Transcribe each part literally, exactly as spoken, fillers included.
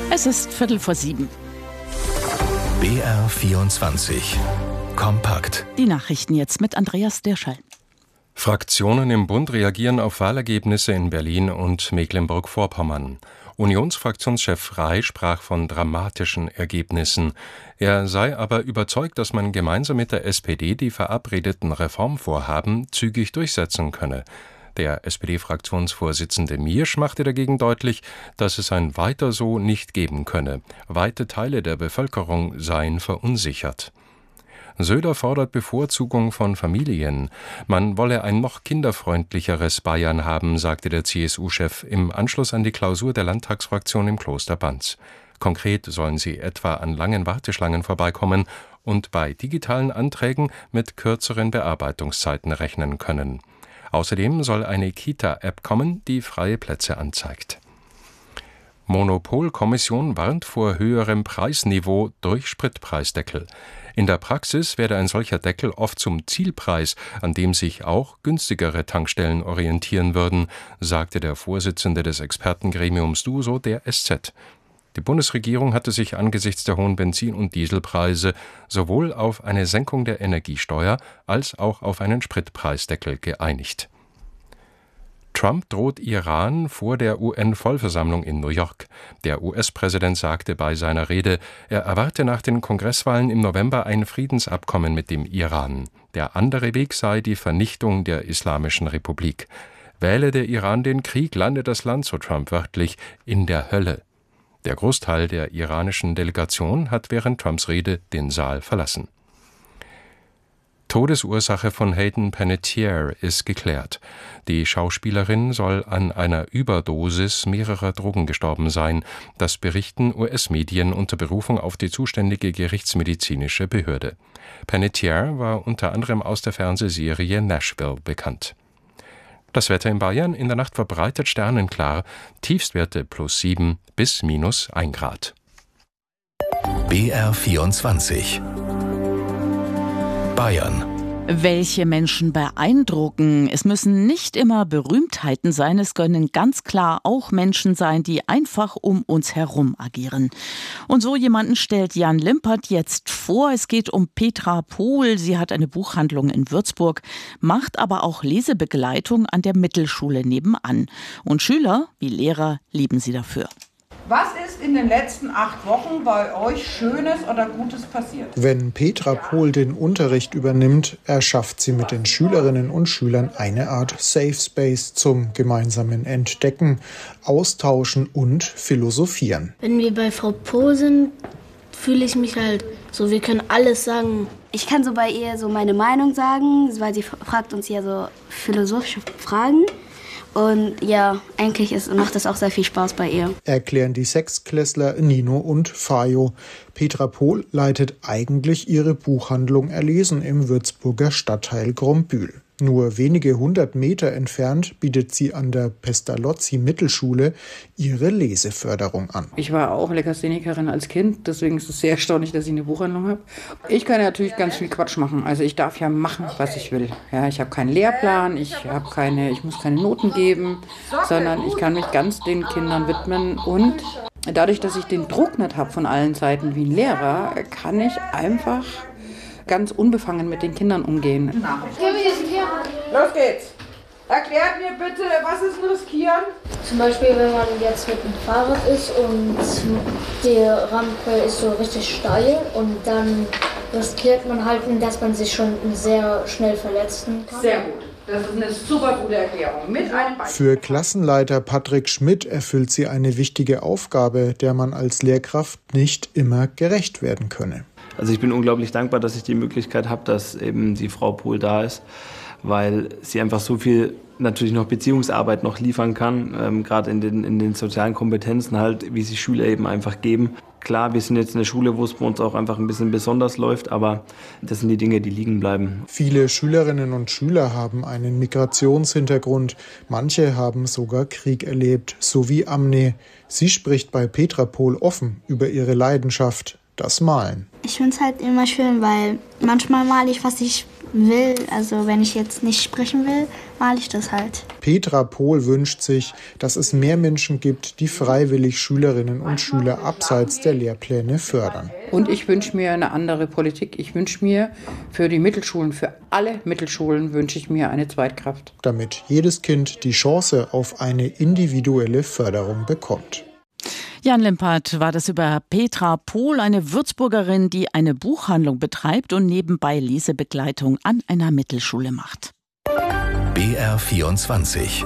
Es ist Viertel vor sieben. B R vierundzwanzig. Kompakt. Die Nachrichten jetzt mit Andreas Derschall. Fraktionen im Bund reagieren auf Wahlergebnisse in Berlin und Mecklenburg-Vorpommern. Unionsfraktionschef Rey sprach von dramatischen Ergebnissen. Er sei aber überzeugt, dass man gemeinsam mit der S P D die verabredeten Reformvorhaben zügig durchsetzen könne. Der S P D-Fraktionsvorsitzende Miersch machte dagegen deutlich, dass es ein Weiter so nicht geben könne. Weite Teile der Bevölkerung seien verunsichert. Söder fordert Bevorzugung von Familien. Man wolle ein noch kinderfreundlicheres Bayern haben, sagte der C S U-Chef im Anschluss an die Klausur der Landtagsfraktion im Kloster Banz. Konkret sollen sie etwa an langen Warteschlangen vorbeikommen und bei digitalen Anträgen mit kürzeren Bearbeitungszeiten rechnen können. Außerdem soll eine Kita-App kommen, die freie Plätze anzeigt. Monopolkommission warnt vor höherem Preisniveau durch Spritpreisdeckel. In der Praxis werde ein solcher Deckel oft zum Zielpreis, an dem sich auch günstigere Tankstellen orientieren würden, sagte der Vorsitzende des Expertengremiums DUSO der S Z. Die Bundesregierung hatte sich angesichts der hohen Benzin- und Dieselpreise sowohl auf eine Senkung der Energiesteuer als auch auf einen Spritpreisdeckel geeinigt. Trump droht Iran vor der U N-Vollversammlung in New York. Der U S-Präsident sagte bei seiner Rede, er erwarte nach den Kongresswahlen im November ein Friedensabkommen mit dem Iran. Der andere Weg sei die Vernichtung der Islamischen Republik. Wähle der Iran den Krieg, lande das Land, so Trump wörtlich, in der Hölle. Der Großteil der iranischen Delegation hat während Trumps Rede den Saal verlassen. Todesursache von Hayden Panettiere ist geklärt. Die Schauspielerin soll an einer Überdosis mehrerer Drogen gestorben sein. Das berichten U S-Medien unter Berufung auf die zuständige gerichtsmedizinische Behörde. Panettiere war unter anderem aus der Fernsehserie Nashville bekannt. Das Wetter in Bayern in der Nacht verbreitet sternenklar, Tiefstwerte plus sieben bis minus ein Grad. B R vierundzwanzig. Bayern. Welche Menschen beeindrucken? Es müssen nicht immer Berühmtheiten sein, es können ganz klar auch Menschen sein, die einfach um uns herum agieren. Und so jemanden stellt Jan Limpert jetzt vor. Es geht um Petra Pohl. Sie hat eine Buchhandlung in Würzburg, macht aber auch Lesebegleitung an der Mittelschule nebenan. Und Schüler wie Lehrer lieben sie dafür. Was ist in den letzten acht Wochen bei euch Schönes oder Gutes passiert? Wenn Petra Pohl den Unterricht übernimmt, erschafft sie mit den Schülerinnen und Schülern eine Art Safe Space zum gemeinsamen Entdecken, Austauschen und Philosophieren. Wenn wir bei Frau Pohl sind, fühle ich mich halt so, wir können alles sagen. Ich kann so bei ihr so meine Meinung sagen, weil sie fragt uns ja so philosophische Fragen. Und ja, eigentlich ist, macht es auch sehr viel Spaß bei ihr. Erklären die Sechstklässler Nino und Fajo. Petra Pohl leitet eigentlich ihre Buchhandlung Erlesen im Würzburger Stadtteil Grombühl. Nur wenige hundert Meter entfernt bietet sie an der Pestalozzi-Mittelschule ihre Leseförderung an. Ich war auch Lekasthenikerin als Kind, deswegen ist es sehr erstaunlich, dass ich eine Buchhandlung habe. Ich kann natürlich ganz viel Quatsch machen. Also ich darf ja machen, was ich will. Ja, ich habe keinen Lehrplan, ich habe keine, ich muss keine Noten geben, sondern ich kann mich ganz den Kindern widmen. Und dadurch, dass ich den Druck nicht habe von allen Seiten wie ein Lehrer, kann ich einfach ganz unbefangen mit den Kindern umgehen. Los geht's! Erklärt mir bitte, was ist ein Riskieren? Zum Beispiel, wenn man jetzt mit dem Fahrrad ist und die Rampe ist so richtig steil und dann riskiert man halt, dass man sich schon sehr schnell verletzen kann. Sehr gut. Das ist eine super gute Erklärung. Mit einem Beispiel. Für Klassenleiter Patrick Schmidt erfüllt sie eine wichtige Aufgabe, der man als Lehrkraft nicht immer gerecht werden könne. Also ich bin unglaublich dankbar, dass ich die Möglichkeit habe, dass eben die Frau Pohl da ist, weil sie einfach so viel natürlich noch Beziehungsarbeit noch liefern kann, ähm, gerade in den, in den sozialen Kompetenzen halt, wie sie Schüler eben einfach geben. Klar, wir sind jetzt eine Schule, wo es bei uns auch einfach ein bisschen besonders läuft, aber das sind die Dinge, die liegen bleiben. Viele Schülerinnen und Schüler haben einen Migrationshintergrund. Manche haben sogar Krieg erlebt, so wie Amne. Sie spricht bei Petra Pohl offen über ihre Leidenschaft, das Malen. Ich finde es halt immer schön, weil manchmal male ich, was ich will. Also wenn ich jetzt nicht sprechen will, male ich das halt. Petra Pohl wünscht sich, dass es mehr Menschen gibt, die freiwillig Schülerinnen und Schüler abseits der Lehrpläne fördern. Und ich wünsche mir eine andere Politik. Ich wünsche mir für die Mittelschulen, für alle Mittelschulen wünsche ich mir eine Zweitkraft. Damit jedes Kind die Chance auf eine individuelle Förderung bekommt. Jan Limpert war das über Petra Pohl, eine Würzburgerin, die eine Buchhandlung betreibt und nebenbei Lesebegleitung an einer Mittelschule macht. B R vierundzwanzig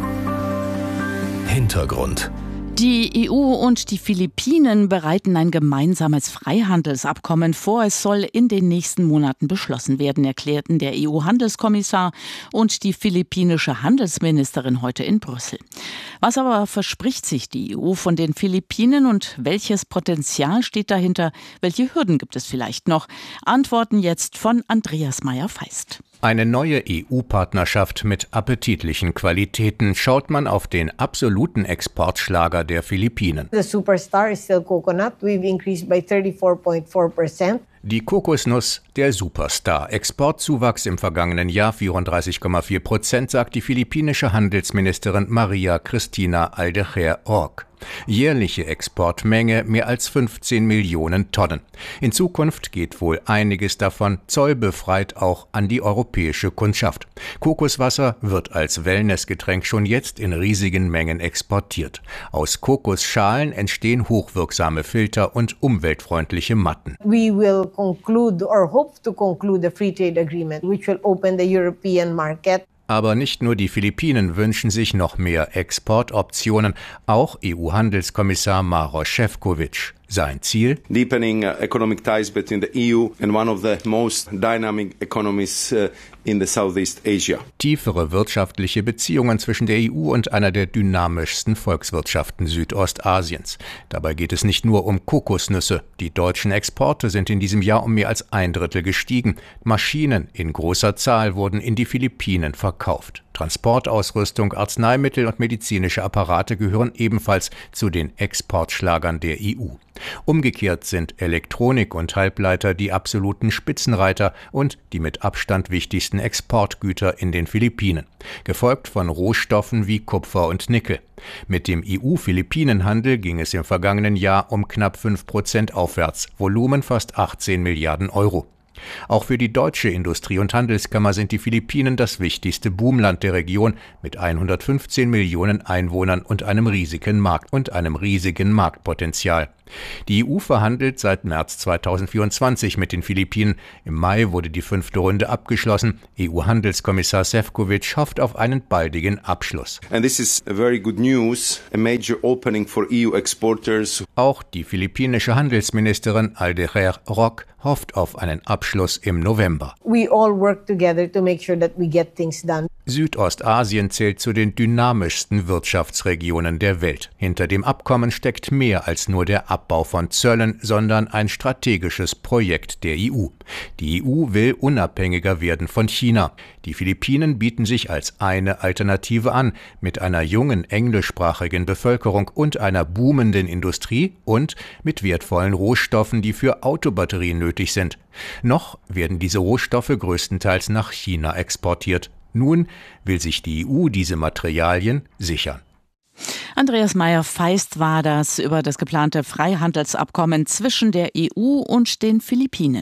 Hintergrund. Die E U und die Philippinen bereiten ein gemeinsames Freihandelsabkommen vor. Es soll in den nächsten Monaten beschlossen werden, erklärten der E U-Handelskommissar und die philippinische Handelsministerin heute in Brüssel. Was aber verspricht sich die E U von den Philippinen und welches Potenzial steht dahinter? Welche Hürden gibt es vielleicht noch? Antworten jetzt von Andreas Meyer-Feist. Eine neue E U-Partnerschaft mit appetitlichen Qualitäten. Schaut man auf den absoluten Exportschlager der Philippinen. The superstar is still coconut. We've increased by thirty-four point four percent. Die Kokosnuss, der Superstar. Exportzuwachs im vergangenen Jahr vierunddreißig Komma vier Prozent, sagt die philippinische Handelsministerin Maria Cristina Aldejer-Roque. Jährliche Exportmenge mehr als fünfzehn Millionen Tonnen. In Zukunft geht wohl einiges davon zollbefreit auch an die europäische Kundschaft. Kokoswasser wird als Wellnessgetränk schon jetzt in riesigen Mengen exportiert. Aus Kokosschalen entstehen hochwirksame Filter und umweltfreundliche Matten. We will conclude or hope to conclude a free trade agreement which will open the European market. Aber nicht nur die Philippinen wünschen sich noch mehr Exportoptionen, auch E U-Handelskommissar Maroš Šefčovič. Sein Ziel? Deepening uh, economic ties between the E U and one of the most dynamic economies uh, in the Southeast Asia. Tiefere wirtschaftliche Beziehungen zwischen der E U und einer der dynamischsten Volkswirtschaften Südostasiens. Dabei geht es nicht nur um Kokosnüsse. Die deutschen Exporte sind in diesem Jahr um mehr als ein Drittel gestiegen. Maschinen in großer Zahl wurden in die Philippinen verkauft. Transportausrüstung, Arzneimittel und medizinische Apparate gehören ebenfalls zu den Exportschlagern der E U. Umgekehrt sind Elektronik und Halbleiter die absoluten Spitzenreiter und die mit Abstand wichtigsten Exportgüter in den Philippinen, gefolgt von Rohstoffen wie Kupfer und Nickel. Mit dem E U-Philippinen-Handel ging es im vergangenen Jahr um knapp fünf Prozent aufwärts, Volumen fast achtzehn Milliarden Euro. Auch für die deutsche Industrie- und Handelskammer sind die Philippinen das wichtigste Boomland der Region mit hundertfünfzehn Millionen Einwohnern und einem riesigen Markt und einem riesigen Marktpotenzial. Die E U verhandelt seit März zweitausendvierundzwanzig mit den Philippinen. Im Mai wurde die fünfte Runde abgeschlossen. E U-Handelskommissar Šefčovič hofft auf einen baldigen Abschluss. And this is a very good news, a major opening for E U exporters. Auch die philippinische Handelsministerin Aldejer-Roque hofft auf einen Abschluss im November. We all work together to make sure that we get things done. Südostasien zählt zu den dynamischsten Wirtschaftsregionen der Welt. Hinter dem Abkommen steckt mehr als nur der Abbau von Zöllen, sondern ein strategisches Projekt der E U. Die E U will unabhängiger werden von China. Die Philippinen bieten sich als eine Alternative an, mit einer jungen englischsprachigen Bevölkerung und einer boomenden Industrie und mit wertvollen Rohstoffen, die für Autobatterien nötig sind. Noch werden diese Rohstoffe größtenteils nach China exportiert. Nun will sich die E U diese Materialien sichern. Andreas Meyer-Feist war das über das geplante Freihandelsabkommen zwischen der E U und den Philippinen.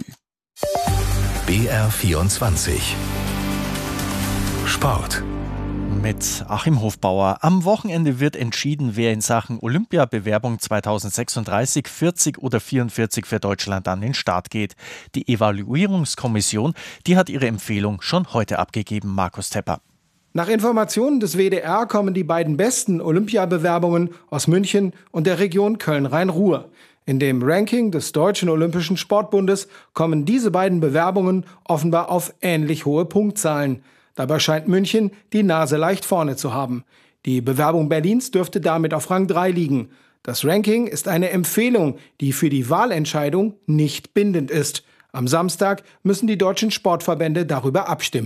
B R vierundzwanzig Sport. Mit Achim Hofbauer. Am Wochenende wird entschieden, wer in Sachen Olympiabewerbung zweitausendsechsunddreißig, vierzig oder vierundvierzig für Deutschland an den Start geht. Die Evaluierungskommission, die hat ihre Empfehlung schon heute abgegeben. Markus Tepper. Nach Informationen des W D R kommen die beiden besten Olympiabewerbungen aus München und der Region Köln-Rhein-Ruhr. In dem Ranking des Deutschen Olympischen Sportbundes kommen diese beiden Bewerbungen offenbar auf ähnlich hohe Punktzahlen. Dabei scheint München die Nase leicht vorne zu haben. Die Bewerbung Berlins dürfte damit auf Rang drei liegen. Das Ranking ist eine Empfehlung, die für die Wahlentscheidung nicht bindend ist. Am Samstag müssen die deutschen Sportverbände darüber abstimmen.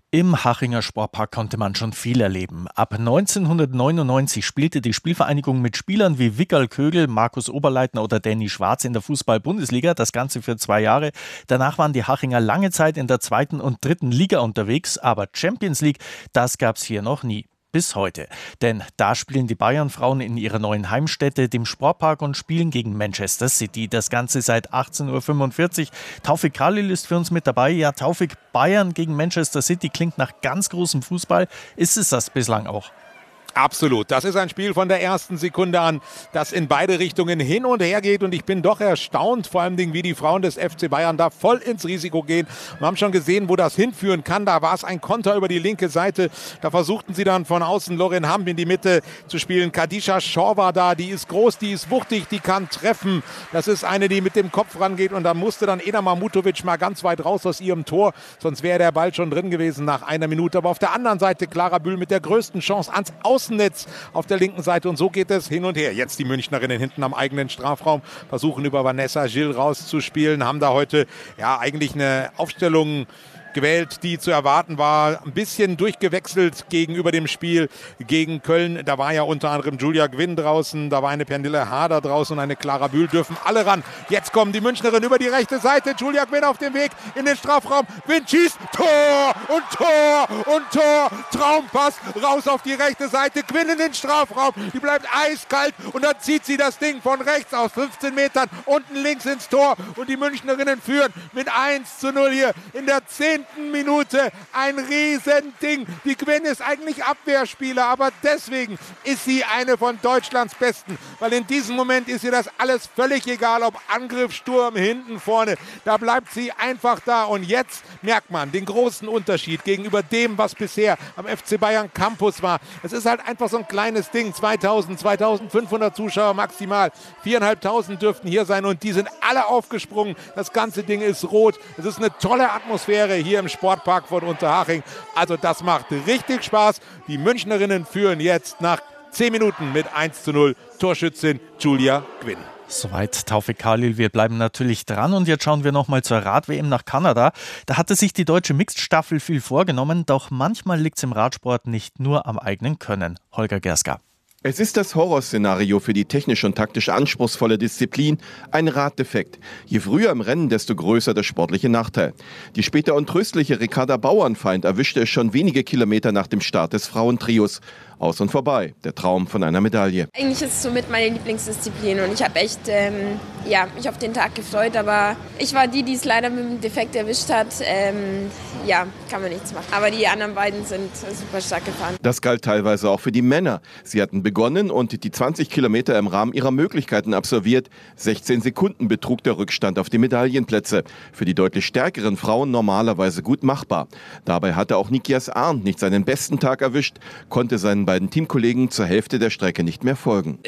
Im Hachinger Sportpark konnte man schon viel erleben. Ab neunzehnhundertneunundneunzig spielte die Spielvereinigung mit Spielern wie Wickerl Kögel, Markus Oberleitner oder Danny Schwarz in der Fußball-Bundesliga, das Ganze für zwei Jahre. Danach waren die Hachinger lange Zeit in der zweiten und dritten Liga unterwegs, aber Champions League, das gab's hier noch nie. Bis heute. Denn da spielen die Bayern-Frauen in ihrer neuen Heimstätte, dem Sportpark, und spielen gegen Manchester City. Das Ganze seit achtzehn Uhr fünfundvierzig. Taufik Khalil ist für uns mit dabei. Ja, Taufik, Bayern gegen Manchester City klingt nach ganz großem Fußball. Ist es das bislang auch? Absolut. Das ist ein Spiel von der ersten Sekunde an, das in beide Richtungen hin und her geht. Und ich bin doch erstaunt, vor allem, wie die Frauen des F C Bayern da voll ins Risiko gehen. Wir haben schon gesehen, wo das hinführen kann. Da war es ein Konter über die linke Seite. Da versuchten sie dann von außen Lorin Hamp in die Mitte zu spielen. Kadisha Shaw war da. Die ist groß, die ist wuchtig, die kann treffen. Das ist eine, die mit dem Kopf rangeht. Und da musste dann Eda Mamutovic mal ganz weit raus aus ihrem Tor. Sonst wäre der Ball schon drin gewesen nach einer Minute. Aber auf der anderen Seite Clara Bühl mit der größten Chance ans Außen. Außennetz auf der linken Seite, und so geht es hin und her. Jetzt die Münchnerinnen hinten am eigenen Strafraum versuchen über Vanessa Gilles rauszuspielen, haben da heute ja eigentlich eine Aufstellung gewählt, die zu erwarten war. Ein bisschen durchgewechselt gegenüber dem Spiel gegen Köln. Da war ja unter anderem Julia Gwynn draußen, da war eine Pernille Harder draußen und eine Clara Bühl, dürfen alle ran. Jetzt kommen die Münchnerinnen über die rechte Seite. Julia Gwynn auf dem Weg in den Strafraum. Gwynn schießt. Tor und Tor und Tor. Traumpass raus auf die rechte Seite. Gwynn in den Strafraum. Die bleibt eiskalt und dann zieht sie das Ding von rechts aus fünfzehn Metern unten links ins Tor. Und die Münchnerinnen führen mit eins zu null hier in der zehnten Minute. Ein Riesending. Die Gwynn ist eigentlich Abwehrspieler, aber deswegen ist sie eine von Deutschlands Besten, weil in diesem Moment ist ihr das alles völlig egal, ob Angriff, Sturm, hinten, vorne. Da bleibt sie einfach da, und jetzt merkt man den großen Unterschied gegenüber dem, was bisher am F C Bayern Campus war. Es ist halt einfach so ein kleines Ding. zweitausend, zweitausendfünfhundert Zuschauer maximal. viertausendfünfhundert dürften hier sein, und die sind alle aufgesprungen. Das ganze Ding ist rot. Es ist eine tolle Atmosphäre hier im Sportpark von Unterhaching. Also das macht richtig Spaß. Die Münchnerinnen führen jetzt nach zehn Minuten mit eins zu null. Torschützin Julia Gwynn. Soweit Taufik Khalil. Wir bleiben natürlich dran, und jetzt schauen wir nochmal zur Rad-W M nach Kanada. Da hatte sich die deutsche Mixed-Staffel viel vorgenommen, doch manchmal liegt es im Radsport nicht nur am eigenen Können. Holger Gerska. Es ist das Horrorszenario für die technisch und taktisch anspruchsvolle Disziplin, ein Raddefekt. Je früher im Rennen, desto größer der sportliche Nachteil. Die später untröstliche Ricarda Bauernfeind erwischte es schon wenige Kilometer nach dem Start des Frauentrios. Aus und vorbei, der Traum von einer Medaille. Eigentlich ist es somit meine Lieblingsdisziplin, und ich habe echt ähm, ja, mich auf den Tag gefreut, aber ich war die, die es leider mit dem Defekt erwischt hat. Ähm, ja, kann man nichts machen. Aber die anderen beiden sind super stark gefahren. Das galt teilweise auch für die Männer. Sie hatten begonnen und die zwanzig Kilometer im Rahmen ihrer Möglichkeiten absolviert. sechzehn Sekunden betrug der Rückstand auf die Medaillenplätze. Für die deutlich stärkeren Frauen normalerweise gut machbar. Dabei hatte auch Nikias Arndt nicht seinen besten Tag erwischt, konnte seinen beiden Teamkollegen zur Hälfte der Strecke nicht mehr folgen.